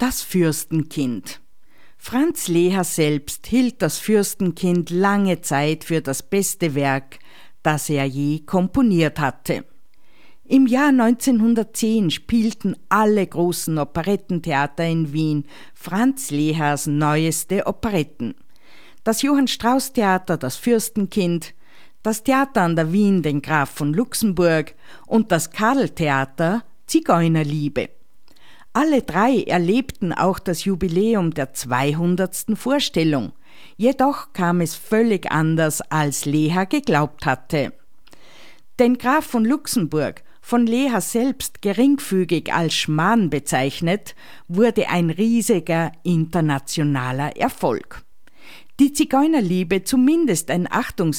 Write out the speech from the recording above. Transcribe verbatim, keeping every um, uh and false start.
Das Fürstenkind. Franz Leher selbst hielt das Fürstenkind lange Zeit für das beste Werk, das er je komponiert hatte. Im Jahr neunzehnhundertzehn spielten alle großen Operettentheater in Wien Franz Lehers neueste Operetten. Das Johann-Strauß-Theater Das Fürstenkind, das Theater an der Wien den Graf von Luxemburg und das Karl-Theater Zigeunerliebe. Alle drei erlebten auch das Jubiläum der zweihundertsten Vorstellung. Jedoch kam es völlig anders, als Leher geglaubt hatte. Den Graf von Luxemburg, von Leher selbst geringfügig als Schmarrn bezeichnet, wurde ein riesiger internationaler Erfolg. Die Zigeunerliebe zumindest ein